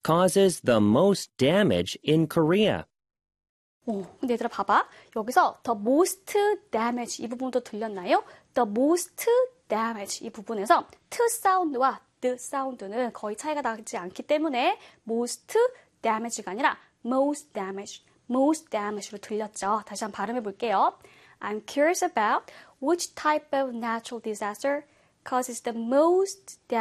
causes the most damage in Korea? 근데 얘들아 봐봐. 여기서 the most damage 이 부분도 들렸나요? the most damage 이 부분에서 t 사운드와 the 사운드는 거의 차이가 나지 않기 때문에 most damage가 아니라 most damage로 들렸죠. 다시 한번 발음해 볼게요. I'm curious about which type of natural disaster causes the most damage